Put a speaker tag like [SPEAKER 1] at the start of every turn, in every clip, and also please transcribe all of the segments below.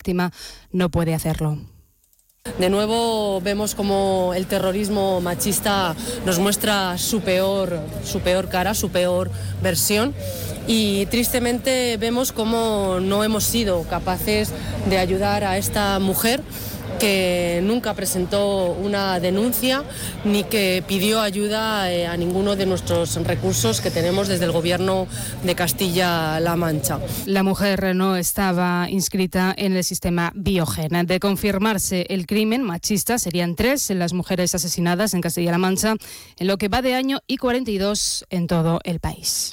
[SPEAKER 1] víctima no puede hacerlo.
[SPEAKER 2] De nuevo vemos como el terrorismo machista nos muestra su peor cara, su peor versión, y tristemente vemos como no hemos sido capaces de ayudar a esta mujer que nunca presentó una denuncia ni que pidió ayuda a ninguno de nuestros recursos que tenemos desde el Gobierno de Castilla-La Mancha.
[SPEAKER 1] La mujer no estaba inscrita en el sistema Biogen. De confirmarse el crimen machista, serían 3 las mujeres asesinadas en Castilla-La Mancha en lo que va de año y 42 en todo el país.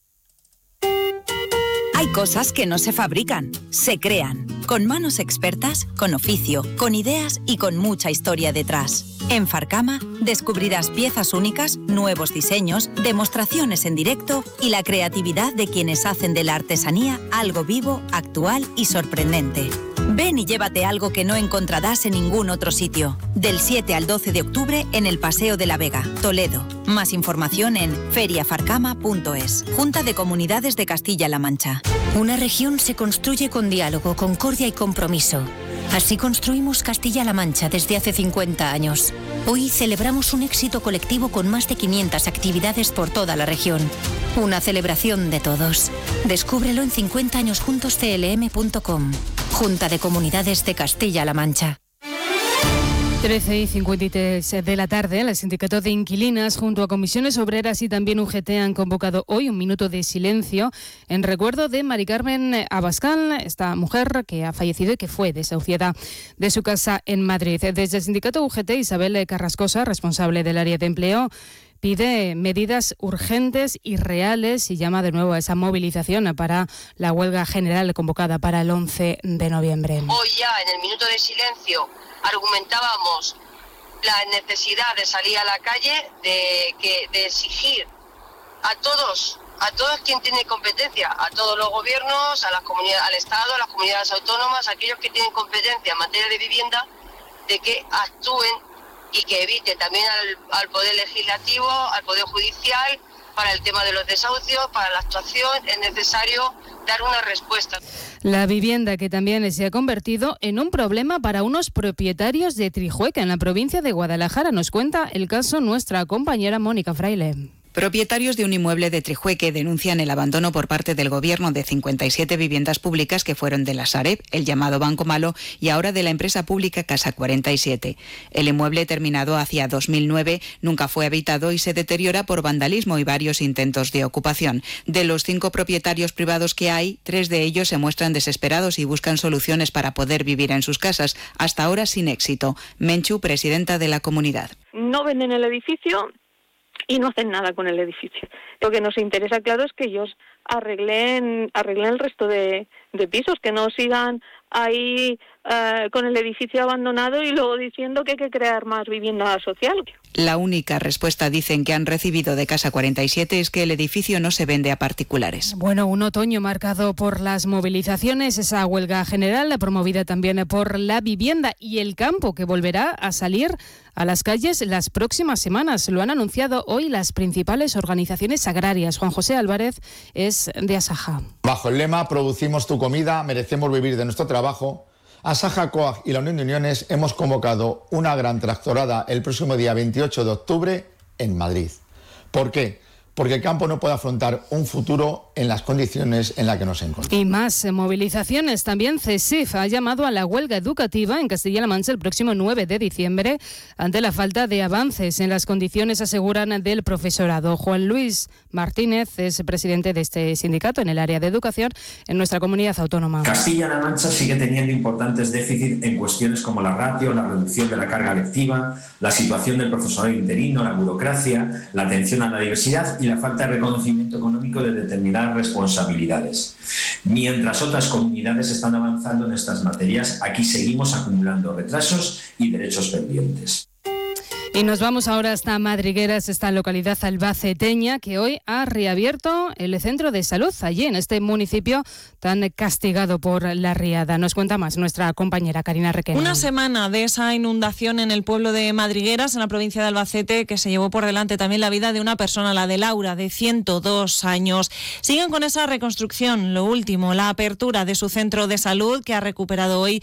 [SPEAKER 3] Hay cosas que no se fabrican, se crean, con manos expertas, con oficio, con ideas y con mucha historia detrás. En Farcama descubrirás piezas únicas, nuevos diseños, demostraciones en directo y la creatividad de quienes hacen de la artesanía algo vivo, actual y sorprendente. Ven y llévate algo que no encontrarás en ningún otro sitio. Del 7 al 12 de octubre en el Paseo de la Vega, Toledo. Más información en feriafarcama.es. Junta de Comunidades de Castilla-La Mancha.
[SPEAKER 4] Una región se construye con diálogo, concordia y compromiso. Así construimos Castilla-La Mancha desde hace 50 años. Hoy celebramos un éxito colectivo con más de 500 actividades por toda la región. Una celebración de todos. Descúbrelo en 50añosjuntosclm.com. Junta de Comunidades de Castilla-La Mancha.
[SPEAKER 1] 13:53 de la tarde, el Sindicato de Inquilinas junto a Comisiones Obreras y también UGT han convocado hoy un minuto de silencio en recuerdo de Mari Carmen Abascal, esta mujer que ha fallecido y que fue desahuciada de su casa en Madrid. Desde el Sindicato UGT, Isabel Carrascosa, responsable del área de empleo, pide medidas urgentes y reales y llama de nuevo a esa movilización para la huelga general convocada para el 11 de noviembre.
[SPEAKER 5] Hoy ya en el minuto de silencio argumentábamos la necesidad de salir a la calle, de exigir a todos quien tiene competencia, a todos los gobiernos, a las comunidades, al Estado, a las comunidades autónomas, a aquellos que tienen competencia en materia de vivienda, de que actúen y que evite también al Poder Legislativo, al Poder Judicial, para el tema de los desahucios, para la actuación, es necesario dar una respuesta.
[SPEAKER 1] La vivienda que también se ha convertido en un problema para unos propietarios de Trijueca, en la provincia de Guadalajara. Nos cuenta el caso nuestra compañera Mónica Fraile.
[SPEAKER 6] Propietarios de un inmueble de Trijueque denuncian el abandono por parte del Gobierno de 57 viviendas públicas que fueron de la Sareb, el llamado Banco Malo, y ahora de la empresa pública Casa 47. El inmueble, terminado hacia 2009, nunca fue habitado y se deteriora por vandalismo y varios intentos de ocupación. De los 5 propietarios privados que hay, 3 de ellos se muestran desesperados y buscan soluciones para poder vivir en sus casas, hasta ahora sin éxito. Menchu, presidenta de la comunidad.
[SPEAKER 7] No venden el edificio y no hacen nada con el edificio. Lo que nos interesa, claro, es que ellos arreglen el resto de pisos, que no sigan ahí con el edificio abandonado y luego diciendo que hay que crear más vivienda social.
[SPEAKER 6] La única respuesta, dicen, que han recibido de Casa 47 es que el edificio no se vende a particulares.
[SPEAKER 1] Bueno, un otoño marcado por las movilizaciones, esa huelga general promovida también por la vivienda y el campo, que volverá a salir a las calles las próximas semanas. Lo han anunciado hoy las principales organizaciones agrarias. Juan José Álvarez es de Asaja.
[SPEAKER 8] Bajo el lema "Producimos tu comida, merecemos vivir de nuestro trabajo", Asaja, COAG y la Unión de Uniones hemos convocado una gran tractorada el próximo día 28 de octubre en Madrid. ¿Por qué? Porque el campo no puede afrontar un futuro en las condiciones en las que nos encontramos.
[SPEAKER 1] Y más movilizaciones. También CESIF ha llamado a la huelga educativa en Castilla-La Mancha el próximo 9 de diciembre ante la falta de avances en las condiciones, aseguran, del profesorado. Juan Luis Martínez es presidente de este sindicato en el área de educación en nuestra comunidad autónoma.
[SPEAKER 9] Castilla-La Mancha sigue teniendo importantes déficits en cuestiones como la ratio, la reducción de la carga lectiva, la situación del profesorado interino, la burocracia, la atención a la diversidad y la falta de reconocimiento económico de determinadas responsabilidades. Mientras otras comunidades están avanzando en estas materias, aquí seguimos acumulando retrasos y derechos pendientes.
[SPEAKER 1] Y nos vamos ahora hasta Madrigueras, esta localidad albaceteña que hoy ha reabierto el centro de salud allí en este municipio tan castigado por la riada. Nos cuenta más nuestra compañera Karina Requena.
[SPEAKER 10] Una semana de esa inundación en el pueblo de Madrigueras, en la provincia de Albacete, que se llevó por delante también la vida de una persona, la de Laura, de 102 años. Siguen con esa reconstrucción, lo último, la apertura de su centro de salud, que ha recuperado hoy